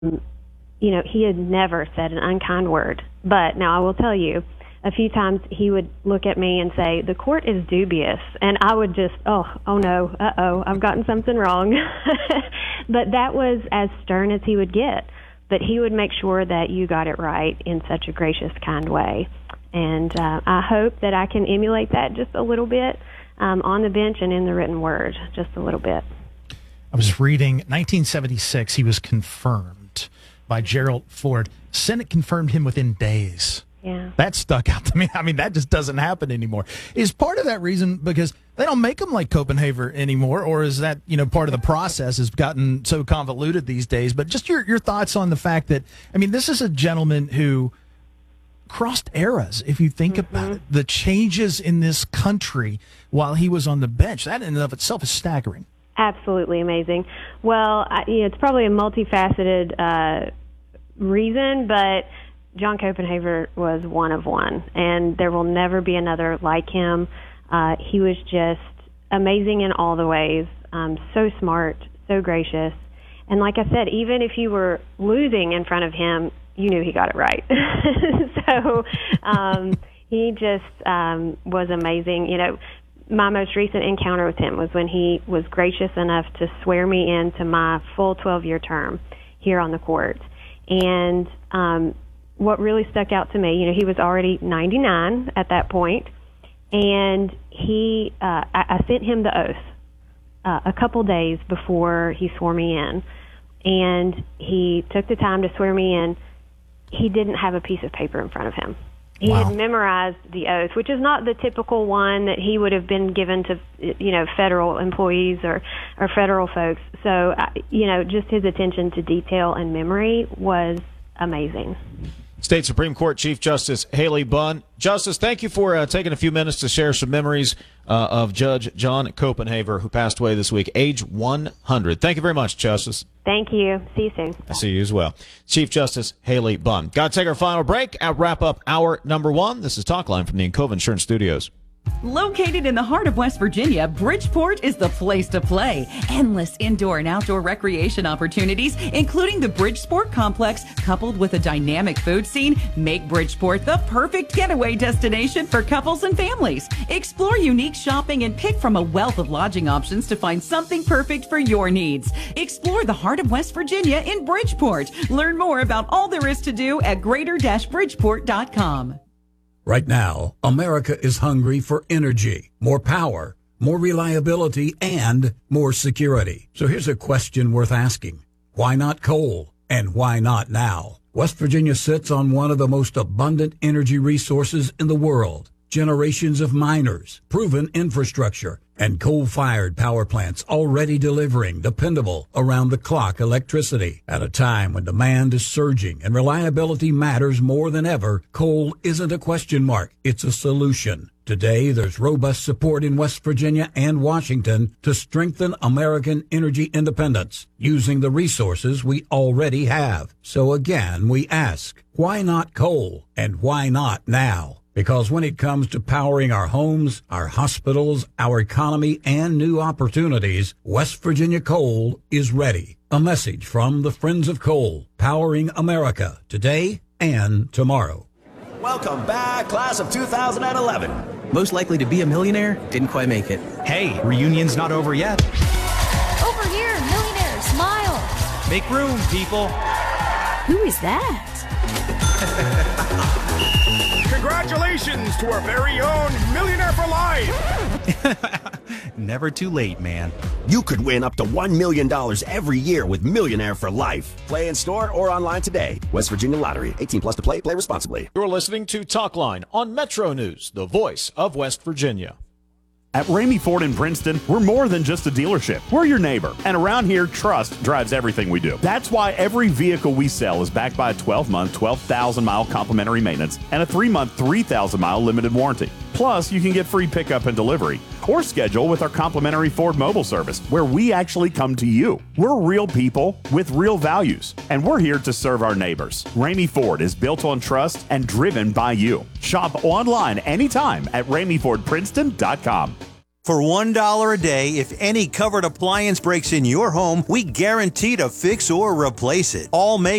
he had never said an unkind word. But now I will tell you, a few times he would look at me and say, "The court is dubious." And I would just, oh no, I've gotten something wrong. But that was as stern as he would get. But he would make sure that you got it right in such a gracious, kind way. And I hope that I can emulate that just a little bit on the bench and in the written word, just a little bit. I was reading 1976, he was confirmed by Gerald Ford. Senate confirmed him within days. Yeah. That stuck out to me. I mean, that just doesn't happen anymore. Is part of that reason because they don't make them like Copenhaver anymore, or is that, part of the process has gotten so convoluted these days? But just your thoughts on the fact that, this is a gentleman who crossed eras, if you think about it. The changes in this country while he was on the bench, that in and of itself is staggering. Absolutely amazing. Well, it's probably a multifaceted reason, but John Copenhaver was one of one, and there will never be another like him. He was just amazing in all the ways, so smart, so gracious. And like I said, even if you were losing in front of him, you knew he got it right. So he just was amazing. My most recent encounter with him was when he was gracious enough to swear me into my full 12-year term here on the court. And what really stuck out to me, he was already 99 at that point, and I sent him the oath a couple days before he swore me in, and he took the time to swear me in. He didn't have a piece of paper in front of him. He had memorized the oath, which is not the typical one that he would have been given to, federal employees or federal folks. So, just his attention to detail and memory was amazing. State Supreme Court Chief Justice Haley Bunn. Justice, thank you for taking a few minutes to share some memories of Judge John Copenhaver, who passed away this week, age 100. Thank you very much, Justice. Thank you. See you soon. I see you as well. Chief Justice Haley Bunn. Got to take our final break. I'll wrap up hour number 1. This is Talkline from the Encova Insurance Studios. Located in the heart of West Virginia, Bridgeport is the place to play. Endless indoor and outdoor recreation opportunities, including the Bridgeport Complex, coupled with a dynamic food scene, make Bridgeport the perfect getaway destination for couples and families. Explore unique shopping and pick from a wealth of lodging options to find something perfect for your needs. Explore the heart of West Virginia in Bridgeport. Learn more about all there is to do at greater-bridgeport.com. Right now, America is hungry for energy, more power, more reliability, and more security. So here's a question worth asking. Why not coal? And why not now? West Virginia sits on one of the most abundant energy resources in the world. Generations of miners, proven infrastructure, and coal-fired power plants already delivering dependable, around-the-clock electricity. At a time when demand is surging and reliability matters more than ever, coal isn't a question mark, it's a solution. Today, there's robust support in West Virginia and Washington to strengthen American energy independence using the resources we already have. So again, we ask, why not coal? And why not now? Because when it comes to powering our homes, our hospitals, our economy, and new opportunities, West Virginia Coal is ready. A message from the Friends of Coal, powering America today and tomorrow. Welcome back, class of 2011. Most likely to be a millionaire, didn't quite make it. Hey, reunion's not over yet. Over here, millionaire, smile. Make room, people. Who is that? Congratulations to our very own Millionaire for Life! Never too late, man. You could win up to $1 million every year with Millionaire for Life. Play in store or online today. West Virginia Lottery. 18 plus to play. Play responsibly. You're listening to Talkline on Metro News, the voice of West Virginia. At Ramey Ford in Princeton, we're more than just a dealership. We're your neighbor. And around here, trust drives everything we do. That's why every vehicle we sell is backed by a 12-month, 12,000-mile complimentary maintenance and a 3-month, 3,000-mile limited warranty. Plus, you can get free pickup and delivery or schedule with our complimentary Ford mobile service where we actually come to you. We're real people with real values, and we're here to serve our neighbors. Ramey Ford is built on trust and driven by you. Shop online anytime at RameyFordPrinceton.com. For $1 a day, if any covered appliance breaks in your home, we guarantee to fix or replace it. All make